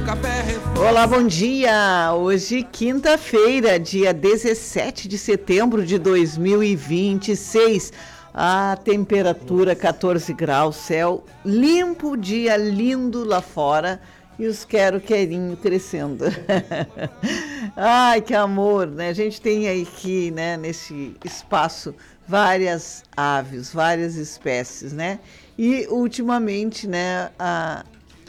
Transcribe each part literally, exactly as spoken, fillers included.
Olá, bom dia! Hoje, quinta-feira, dia dezessete de setembro de dois mil e vinte e seis. A temperatura quatorze graus, céu limpo, dia lindo lá fora e os quero-querinho crescendo. Ai, que amor, né? A gente tem aqui, né, nesse espaço, várias aves, várias espécies, né? E, ultimamente, né, a...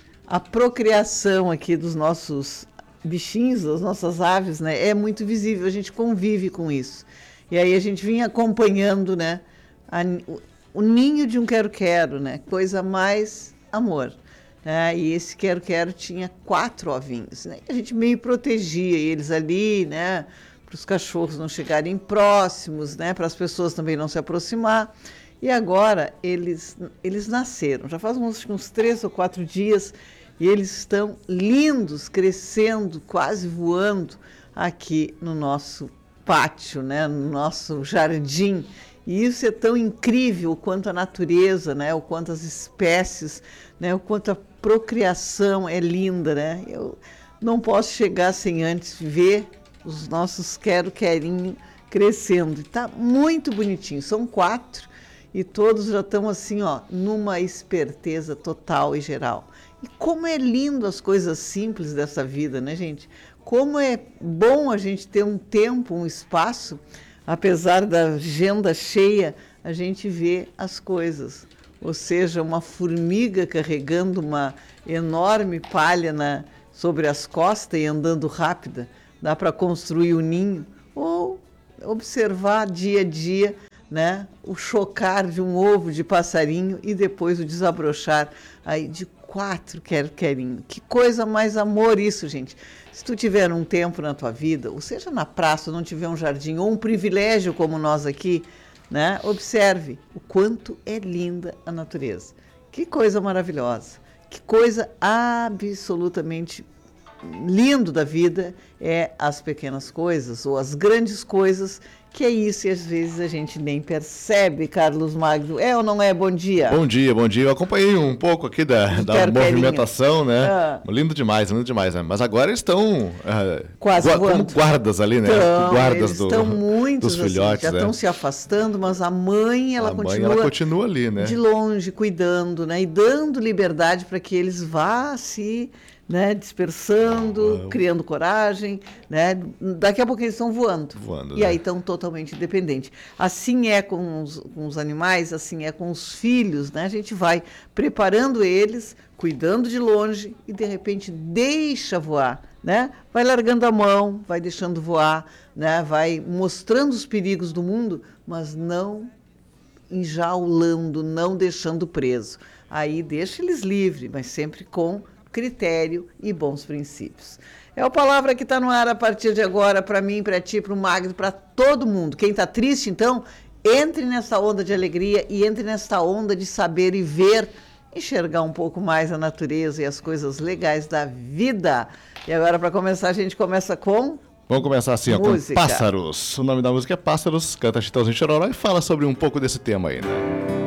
A procriação aqui dos nossos bichinhos, das nossas aves, né, é muito visível, a gente convive com isso. E aí a gente vinha acompanhando, né, a, o, o ninho de um quero-quero, né, coisa mais amor. Né, e esse quero-quero tinha quatro ovinhos, né, a gente meio protegia eles ali, né, para os cachorros não chegarem próximos, né, para as pessoas também não se aproximar. E agora eles, eles nasceram, já faz uns, uns três ou quatro dias, e eles estão lindos, crescendo, quase voando aqui no nosso pátio, né, no nosso jardim. E isso é tão incrível, o quanto a natureza, né, o quanto as espécies, né, o quanto a procriação é linda, né? Eu não posso chegar sem antes ver os nossos quero-querinho crescendo. Está muito bonitinho, são quatro. E todos já estão assim, ó, numa esperteza total e geral. E como é lindo as coisas simples dessa vida, né, gente? Como é bom a gente ter um tempo, um espaço, apesar da agenda cheia, a gente vê as coisas. Ou seja, uma formiga carregando uma enorme palha na, sobre as costas e andando rápida, dá para construir o ninho. Ou observar dia a dia, né, o chocar de um ovo de passarinho e depois o desabrochar aí de quatro quero-querinho. Que coisa mais amor isso, gente. Se tu tiver um tempo na tua vida, ou seja na praça, ou não tiver um jardim, ou um privilégio como nós aqui, né, observe o quanto é linda a natureza. Que coisa maravilhosa. Que coisa absolutamente lindo da vida é as pequenas coisas ou as grandes coisas, que é isso e às vezes a gente nem percebe. Carlos Magno, é ou não é? Bom dia. Bom dia, bom dia. Eu acompanhei um pouco aqui da, da movimentação, né? Ah. Lindo demais, lindo demais, né? Mas agora eles estão uh, quase gu- como guardas ali, né? Então, guardas eles do, estão muitos, dos filhotes, assim, já estão né? se afastando, mas a mãe, ela a continua, mãe, ela continua ali, né? De longe, cuidando, né? E dando liberdade para que eles vá se... né, dispersando, Uau. criando coragem, né? Daqui a pouco eles estão voando. voando e né? aí estão totalmente independentes. Assim é com os, com os animais, assim é com os filhos, né? A gente vai preparando eles, cuidando de longe e de repente deixa voar, né? Vai largando a mão, vai deixando voar, né? Vai mostrando os perigos do mundo, mas não enjaulando, não deixando preso. Aí deixa eles livres, mas sempre com critério e bons princípios. É a palavra que está no ar a partir de agora, para mim, para ti, para o Magno, para todo mundo. Quem está triste, então, entre nessa onda de alegria e entre nessa onda de saber e ver, enxergar um pouco mais a natureza e as coisas legais da vida. E agora, para começar, a gente começa com... Vamos começar assim, ó, com Pássaros. O nome da música é Pássaros, canta Chitãozinho Chororó e fala sobre um pouco desse tema aí, né?